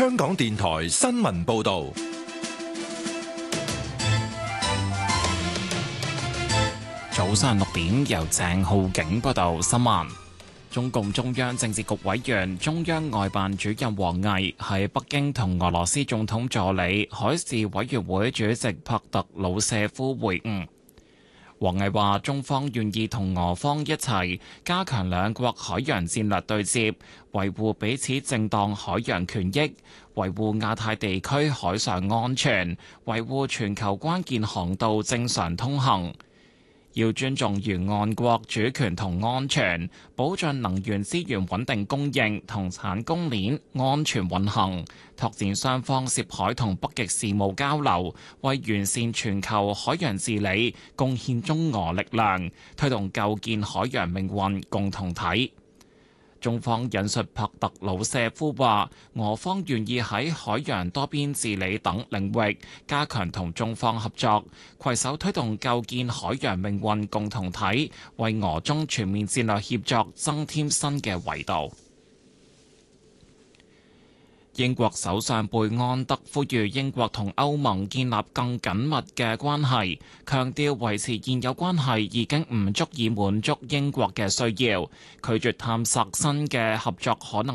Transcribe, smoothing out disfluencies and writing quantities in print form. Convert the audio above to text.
香港電台新聞報道。 早上6點，由鄭浩景報道新聞。中共中央政治局委員、中央外辦主任王毅喺北京同俄羅斯總統助理、海事委員會主席帕特魯舍夫會晤。王毅話：中方願意同俄方一齊加強兩國海洋戰略對接，維護彼此正當海洋權益，維護亞太地區海上安全，維護全球關鍵航道正常通行。要尊重沿岸國主權同安全，保障能源資源穩定供應同產供鏈安全運行，拓展雙方涉海同北極事務交流，為完善全球海洋治理貢獻中俄力量，推動構建海洋命運共同體。中方引述帕特魯舍夫話，俄方願意喺海洋多邊治理等領域加強同中方合作，攜手推動構建海洋命運共同體，為俄中全面戰略協作增添新嘅維度。英國首相貝安德呼籲英國同歐盟建立更緊密嘅關係，強調維持現有關係已經唔足以滿足英國嘅需要，拒絕探索新嘅合作可能